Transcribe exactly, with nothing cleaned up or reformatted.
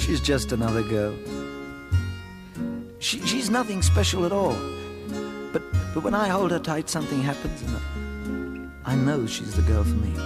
She's just another girl. She, she's nothing special at all. But, but when I hold her tight, something happens, and I know she's the girl for me.